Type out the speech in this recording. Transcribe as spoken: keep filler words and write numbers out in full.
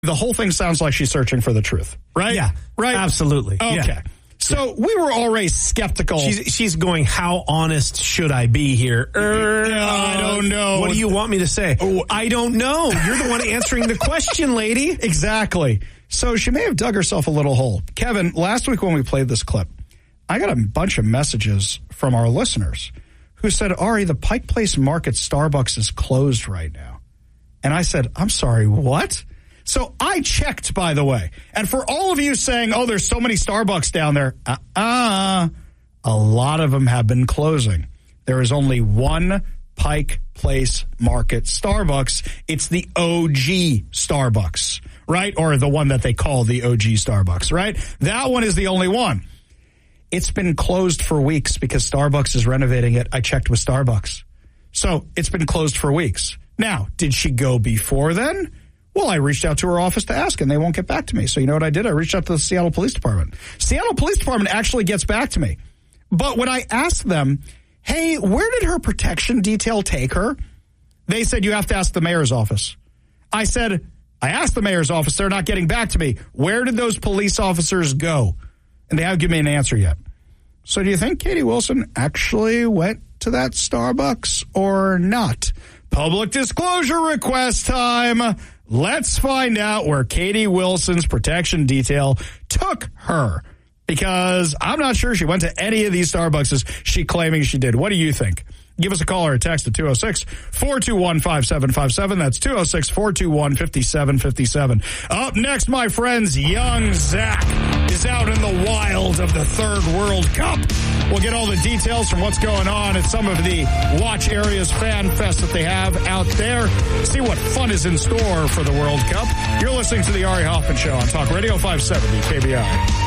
The whole thing sounds like she's searching for the truth, right? Yeah, right. Absolutely. Okay. Yeah. So we were already skeptical. She's, she's going, how honest should I be here? Er, I don't know. What do you want me to say? Oh, I don't know. You're the one answering the question, lady. Exactly. So she may have dug herself a little hole. Kevin, last week when we played this clip, I got a bunch of messages from our listeners who said, Ari, the Pike Place Market Starbucks is closed right now. And I said, I'm sorry, what? So I checked, by the way. And for all of you saying, oh, there's so many Starbucks down there, uh-uh, a lot of them have been closing. There is only one Pike Place Market Starbucks. It's the O G Starbucks, right? Or the one that they call the O G Starbucks, right? That one is the only one. It's been closed for weeks because Starbucks is renovating it. I checked with Starbucks. So it's been closed for weeks. Now, did she go before then? Well, I reached out to her office to ask, and they won't get back to me. So you know what I did? I reached out to the Seattle Police Department. Seattle Police Department actually gets back to me. But when I asked them, hey, where did her protection detail take her? They said, you have to ask the mayor's office. I said, I asked the mayor's office. They're not getting back to me. Where did those police officers go? And they haven't given me an answer yet. So do you think Katie Wilson actually went to that Starbucks or not? Public disclosure request time. Let's find out where Katie Wilson's protection detail took her. Because I'm not sure she went to any of these Starbucks she claiming she did. What do you think? Give us a call or a text at two oh six, four two one, five seven five seven. That's two oh six, four two one, five seven five seven. Up next, my friends, young Zach is out in the wild of the Third World Cup. We'll get all the details from what's going on at some of the Watch Areas Fan Fest that they have out there. See what fun is in store for the World Cup. You're listening to the Ari Hoffman Show on Talk Radio five seventy K B I.